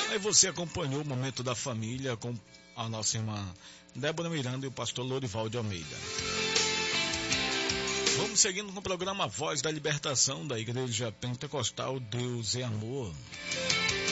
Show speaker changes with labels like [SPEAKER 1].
[SPEAKER 1] Aí você acompanhou o Momento da Família com a nossa irmã Débora Miranda e o pastor Lorival de Almeida. Vamos seguindo com o programa Voz da Libertação da Igreja Pentecostal Deus é Amor.